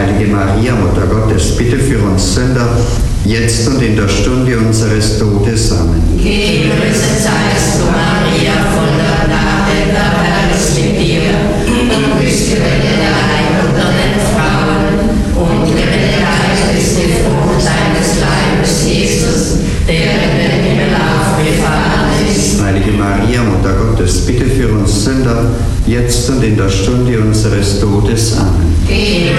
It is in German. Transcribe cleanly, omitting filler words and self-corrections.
Heilige Maria, Mutter Gottes, bitte für uns Sünder, jetzt und in der Stunde unseres Todes. Amen. Gegrüßet seist du, Maria, voll der Gnade, der Herr ist mit dir. Du bist gesegnet unter den Frauen, und gesegnet ist die Frucht deines Leibes, Jesus, der in den Himmel aufgefahren ist. Heilige Maria, Mutter Gottes, bitte für uns Sünder, jetzt und in der Stunde unseres Todes. Amen. Gegrüßet